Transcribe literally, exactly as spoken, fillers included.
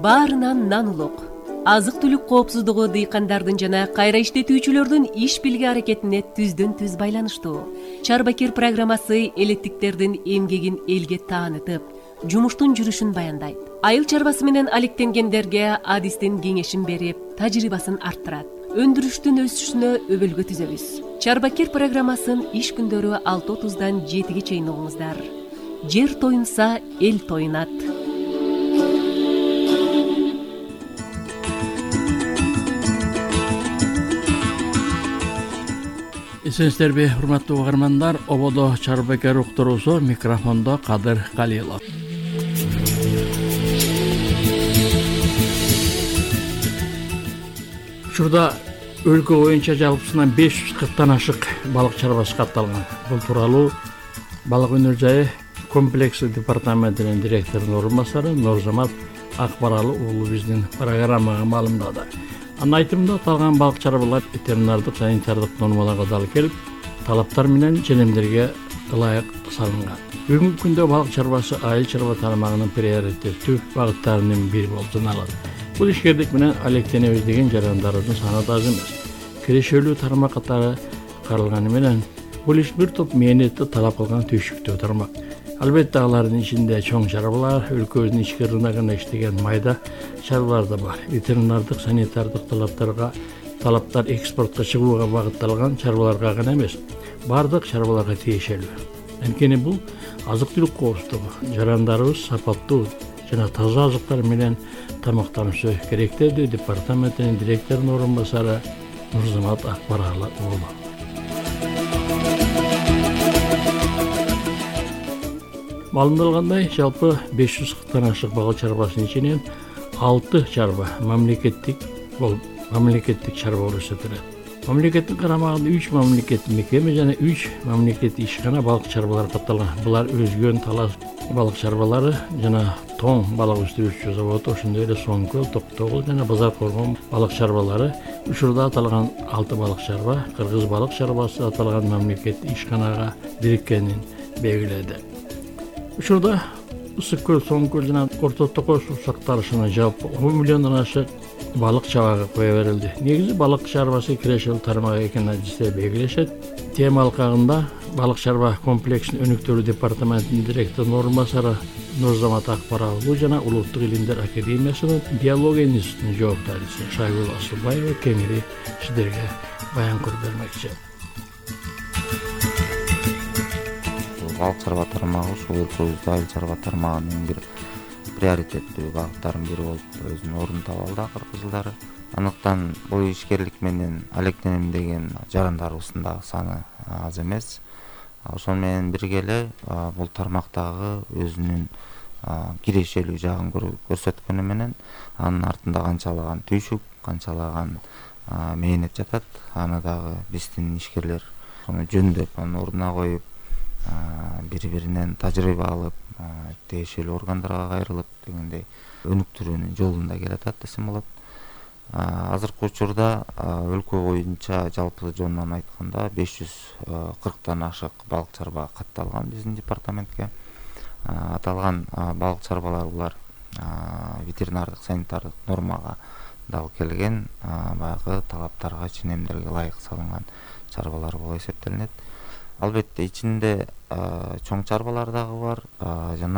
баарынан нан улук. Азык түлүк коопсуздугу дыйкандардын жана кайра иштетүүчүлөрдүн иш билги аракетине түздөн түз байланыштуу. Чарбакир программасы элеттиктердин эмгегин элге таанытып, жумуштун жүрүшүн баяндайт. Айыл чарбасы менен алектенгендерге адистин кеңешин берип, тажрыйбасын арттырат. Өндүрүштүн өсүшүнө өбөлгө түзөбүз. Чарбакир программасын иш күндөрү алты отуздан жетиге чейин угуңуздар. Жер тоюнса, эл тоюнат. Эсенсиздерби, урматтуу угармандар, ободо Чарбакир уктуруусу, микрофондо Кадыр Калилов. Учурда өлкө боюнча жалпысынан беш жүз кырктан ашык балык чарбасы катталган. Бул тууралуу балык өнөр жайы комплекси департаментинин директорунун орун басары Нурзамат Акбаралы уулу биздин программага маалымдады. Анын айтымында аталган балык чарбалар ветеринардык санитардык нормаларга дал келип, талаптар менен ченемдерге ылайык салынган. Бүгүнкү күндө балык чарбасы айыл чарба тармагынын приоритеттүү багыттарынын бири болуп саналат. Бул ишкерлик менен алектенебиз деген жарандардын саны да аз эмес. Кирешелүү тармак катары каралганы менен бул иш бир топ мээнетти талап кылган түйшүктүү тармак. Албетте алардын ичинде чоң чарбалар, өлкөбүздүн ички рыногуна иштеген майда чарбалар да бар. Ветеринардык санитардык талаптарга талаптар экспортко чыгууга багытталган чарбаларга гана эмес, бардык чарбаларга тиешелүү. Анткени бул азык-түлүк коопсуздугу, жарандарыбыз сапаттуу жана таза азыктар менен тамактанушу керек деди департаментинин директорунун орун басары Нурзамат Акбаралы уулу. Маалымдалгандай, жалпы беш жүз кырктан ашык балык чарбасынын ичинен алты чарба мамлекеттик болуп, мамлекеттик чарба болуп эсептелет. Мамлекеттин карамагында үч мамлекеттик мекеме жана үч мамлекеттик ишкана балык чарбалары катталган. Булар Өзгөн, Талас балык чарбалары жана Тоң балык өстүрүүчү заводу, ошондой эле Соңкөл, Токтогул жана Базар Коргон балык чарбалары. Учурда аталган алты балык чарба Кыргыз балык чарбасы аталган мамлекеттик ишканага бириккенин белгиледи. Учурда Ысык көл, Соңкөл жана Орто Токой суу сакталышына жалпы он миллиондон ашык балык чабагы кое берилди. Негизи балык чарбасы кирешелүү тармак экенин адистер белгилешет. Тема алкагында балык чарба комплексин өнүктүрүү департаментинин директорунун орун басары Нурзамат Акбаралы жана Улуттук илимдер академиясынын биология институтунун жооптойчусу Шайгүл Асылбаева кеңири сиздерге баян кылып бермекчи. Балык чарба тармагы ушул өлкөбүздө айыл чарба тармагынын бир приоритеттүү багыттарынын бири болуп өзүнүн ордун таап алды акыркы жылдары. Андыктан бул ишкерлик менен алектенем деген жарандарыбыздын дагы саны аз эмес. Ошол менен бирге эле бул тармактагы өзүнүн кирешелүү жагын көрсөткөнү менен анын артында канчалаган түйшүк, канчалаган мээнет жатат. Аны дагы биздин ишкерлер аны жөндөп, анын ордуна коюп, бири-биринен тажрыйба алып, тиешелүү органдарга кайрылып дегендей өнүктүрүүнүн жолунда келатат десем болот. Азыркы учурда өлкө боюнча жалпы жонунан айтканда беш жүз кырктан ашык балык чарба катталган биздин департаментке. Аталган балык чарбалар булар ветеринардык санитардык нормага дал келген, баягы талаптарга, ченемдерге ылайык салынган чарбалар болуп эсептелинет. Албетте ичинде чоң чарбалар дагы бар, жана